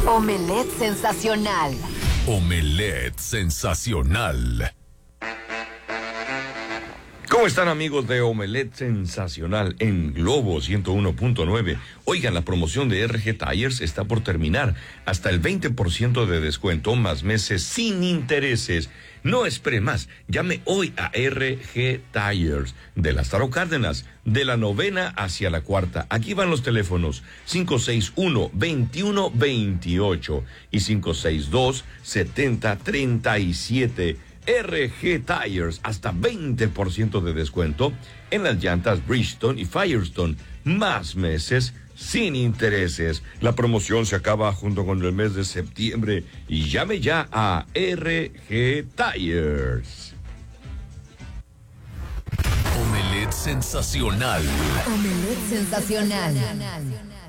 Omelette sensacional. Omelette sensacional. ¿Cómo están, amigos de Omelette Sensacional en Globo 101.9? Oigan, la promoción de RG Tires está por terminar. Hasta el 20% de descuento, más meses sin intereses. No espere más. Llame hoy a RG Tires de Lázaro Cárdenas, de la 9ª hacia la 4ª. Aquí van los teléfonos 561-2128 y 562-7037. RG Tires, hasta 20% de descuento en las llantas Bridgestone y Firestone, más meses sin intereses. La promoción se acaba junto con el mes de septiembre y llame ya a RG Tires. Omelette sensacional. Omelette sensacional.